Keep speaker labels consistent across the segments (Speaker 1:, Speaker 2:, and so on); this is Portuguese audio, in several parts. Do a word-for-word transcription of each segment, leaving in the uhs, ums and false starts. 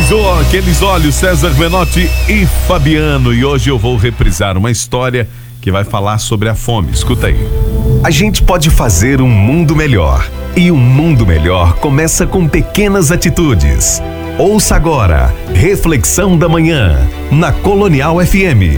Speaker 1: Aqueles, ó, aqueles olhos, César Menotti e Fabiano. E hoje eu vou reprisar uma história que vai falar sobre a fome. Escuta aí.
Speaker 2: A gente pode fazer um mundo melhor. E um mundo melhor começa com pequenas atitudes. Ouça agora, Reflexão da Manhã, na Colonial F M.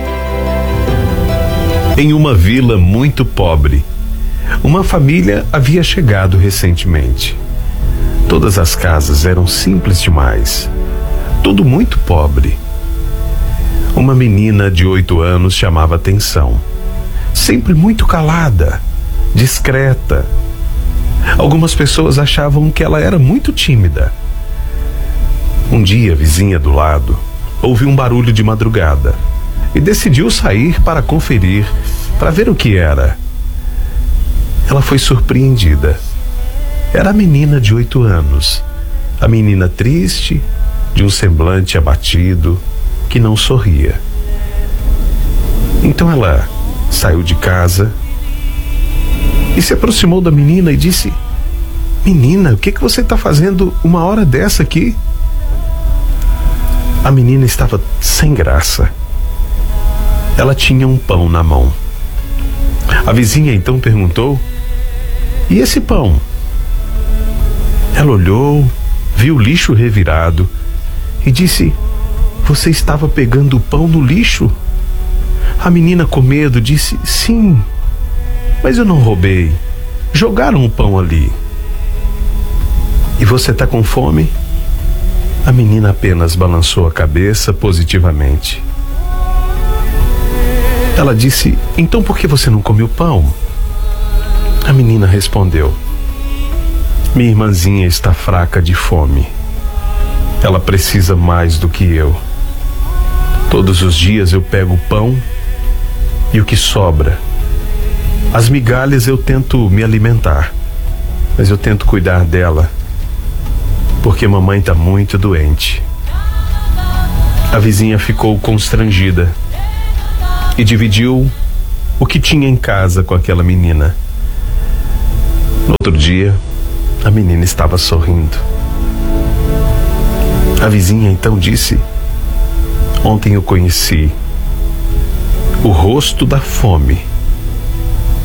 Speaker 3: Em uma vila muito pobre, uma família havia chegado recentemente. Todas as casas eram simples demais, tudo muito pobre. Uma menina de oito anos chamava atenção, sempre muito calada, discreta. Algumas pessoas achavam que ela era muito tímida. Um dia, a vizinha do lado ouviu um barulho de madrugada e decidiu sair para conferir, para ver o que era. Ela foi surpreendida. Era a menina de oito anos, a menina triste, de um semblante abatido, que não sorria. Então ela saiu de casa e se aproximou da menina e disse: "Menina, o que que você está fazendo uma hora dessa aqui?" A menina estava sem graça. Ela tinha um pão na mão. A vizinha então perguntou: "E esse pão?" Ela olhou, viu o lixo revirado e disse: "Você estava pegando o pão no lixo?" A menina, com medo, disse: "Sim, mas eu não roubei. Jogaram o pão ali." "E você está com fome?" A menina apenas balançou a cabeça positivamente. Ela disse: "Então por que você não come o pão?" A menina respondeu: "Minha irmãzinha está fraca de fome. Ela precisa mais do que eu. Todos os dias eu pego o pão e o que sobra. As migalhas eu tento me alimentar, mas eu tento cuidar dela, porque mamãe está muito doente." A vizinha ficou constrangida e dividiu o que tinha em casa com aquela menina. No outro dia, a menina estava sorrindo. A vizinha então disse: "Ontem eu conheci o rosto da fome